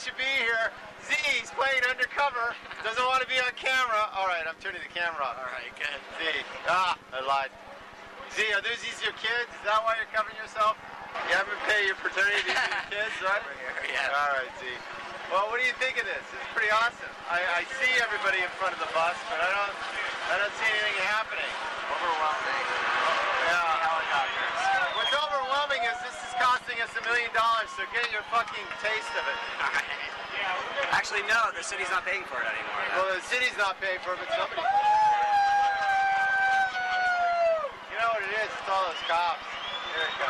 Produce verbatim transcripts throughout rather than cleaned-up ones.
should be here. Z, he's playing undercover. Doesn't want to be on camera. All right, I'm turning the camera off. All right, good. Z, ah, I lied. Z, are these these your kids? Is that why you're covering yourself? You haven't paid your fraternity, these are your kids, right? Yeah. All right, Z. Well, what do you think of this? It's pretty awesome. I, I see everybody in front of the bus, but I don't, I don't see anything happening. Overwhelming. Yeah. Helicopters. What's overwhelming is this is costing us a million dollars, so get your fucking taste of it. All right. Actually, no, the city's not paying for it anymore. Well, the city's not paying for it, but somebody. You know what it is? It's all those cops. Here it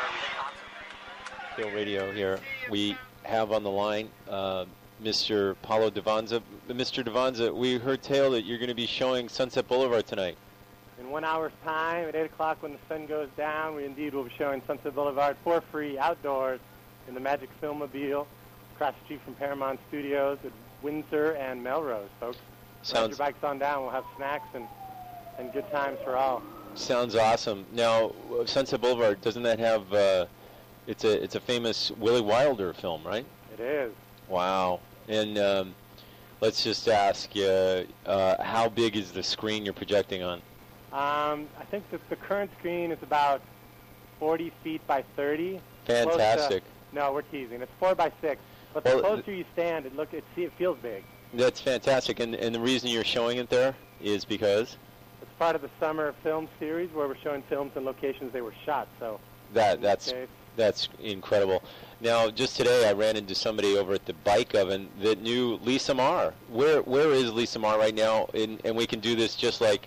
comes. Phil Radio here. We have on the line uh, Mister Paulo Davanza. Mister Davanza, we heard tale that you're going to be showing Sunset Boulevard tonight. In one hour's time, at eight o'clock when the sun goes down, we indeed will be showing Sunset Boulevard for free outdoors in the Magic Filmobile across the street from Paramount Studios at Windsor and Melrose, folks. Sounds Ride your bikes on down. We'll have snacks and, and good times for all. Sounds awesome. Now, Sunset Boulevard, doesn't that have, uh, it's a it's a famous Willie Wilder film, right? It is. Wow. And um, let's just ask you, uh, how big is the screen you're projecting on? Um, I think that the current screen is about forty feet by thirty. Fantastic. To, no, we're teasing. It's four by six. But the Well, closer you stand, it look it, see, it feels big. That's fantastic. And, and the reason you're showing it there is because? It's part of the summer film series where we're showing films and locations they were shot. So That that's case, that's incredible. Now, just today, I ran into somebody over at the Bike Oven that knew Lisa Marr. Where where is Lisa Marr right now? And and we can do this just like,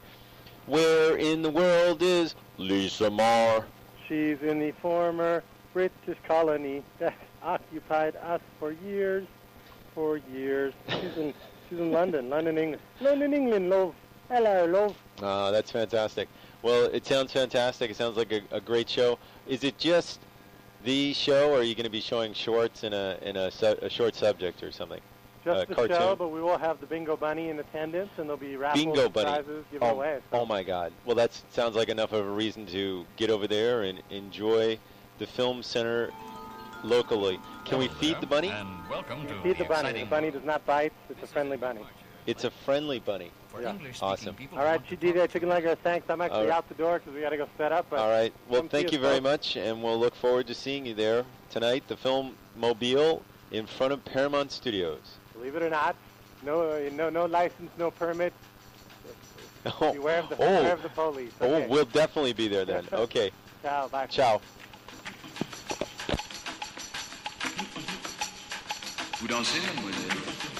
where in the world is Lisa Marr? she's in the former British colony that occupied us for years, for years. She's in she's in London, London, England, London, England, love. Hello, love. Oh, that's fantastic. Well, it sounds fantastic. It sounds like a, a great show. Is it just the show, or are you going to be showing shorts in a in a, su- a short subject or something? Just uh, the cartoon. show, but we will have the Bingo Bunny in attendance, and there'll be raffles Bingo and Bunny. prizes given oh, away. So. oh my God! Well, that sounds like enough of a reason to get over there and enjoy the film center locally. Can we feed the bunny? And welcome to Feed the bunny. exciting- The bunny does not bite. It's a friendly bunny. It's a friendly bunny. For Yeah. English-speaking Awesome. people All who right, want to G D, talk Chicken Legger, thanks. I'm actually All right. out the door because we got to go set up. But All right. Well, come thank see you us, very folks. much, and we'll look forward to seeing you there tonight. The Film Mobile in front of Paramount Studios. Believe it or not, no, uh, no, no license, no permit. Oh, Beware of the, oh, beware of the police. oh, Okay. we'll definitely be there then. Okay. Ciao. Bye. Ciao. Vous dansez, mademoiselle?